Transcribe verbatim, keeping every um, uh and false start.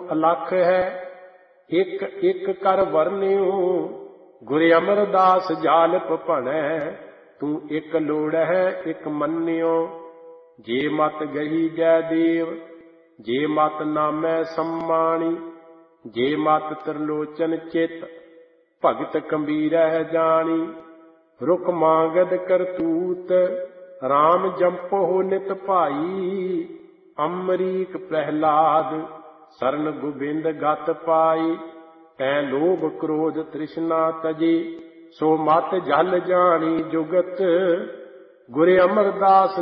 ਅਲਖ ਹੈ। ਇੱਕ ਇੱਕ ਕਰ ਵਰਨਿਓ ਗੁਰ ਅਮਰਦਾਸ ਜਾਲਪ ਭਣੈ। ਤੂੰ ਇੱਕ ਲੋੜ ਹੈ ਇੱਕ ਮੰਨਿਓ ਜੇ ਮਤ ਗਹੀ ਜੈ ਦੇਵ। ਜੇ ਮਤ ਨਾਮੈ ਸੰਮਾਣੀ ਜੇ ਮਤ ਤ੍ਰਿਲੋਚਨ ਚਿਤ। ਭਗਤ ਕਬੀਰਹਿ ਜਾਣੀ ਰੁਕ ਮਾਂਗਦ ਕਰਤੂਤ। ਰਾਮ ਜੰਪੋ ਨਿਤ ਭਾਈ ਅੰਮ੍ਰੀਕ ਪ੍ਰਹਿਲਾਦ। ਸਰਨ ਗੋਬਿੰਦ ਗਤ ਪਾਈ ਤੈ ਲੋਭ ਕ੍ਰੋਧ ਤ੍ਰਿਸ਼ਨਾ ਤਜੀ। ਸੋ ਮਤ ਜਲ ਜਾਣੀ ਜੁਗਤ ਗੁਰ ਅਮਰਦਾਸ